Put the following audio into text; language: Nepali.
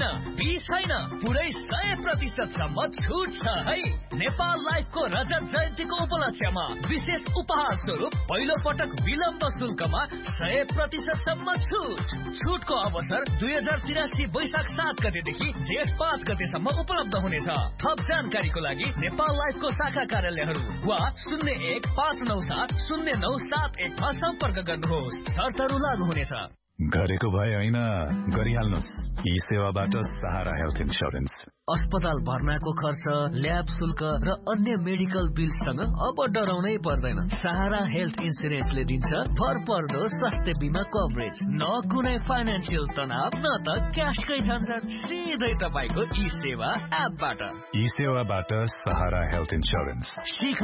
20 होइन पुरै 100% सम्म छुट छ है। नेपाल लाइफको रजत जयन्तीको उपलक्ष्यमा विशेष उपहार स्वरूप पहिलो पटक विलम्ब शुल्कमा 100% सम्म छुट। छुटको अवसर 2083 वैशाख 7 गतेदेखि जेठ 5 गतेसम्म उपलब्ध हुनेछ। थप जानकारीको लागि नेपाल लाइफको शाखा कार्यालयहरू वा 0159709771 मा सम्पर्क गर्नुहोस्। शर्तहरू लागू हुनेछ। गरेको भए होइन गरिहाल्नुस्। यी सेवाबाट सहारा हेल्थ इन्स्योरेन्स। अस्पताल भर्नाको खर्च, ल्याब शुल्क र अन्य मेडिकल बिलसँग अब डराउनै पर्दैन। सहारा हेल्थ इन्स्योरेन्सले दिन्छ भरपर्दो स्वास्थ्य बिमा कभरेज। न कुनै फाइनेन्सियल तनाव न त क्यासकै झन्झट, सिधै तपाईँको ई सेवा एपबाट। ई सेवाबाट सहारा हेल्थ इन्स्योरेन्स।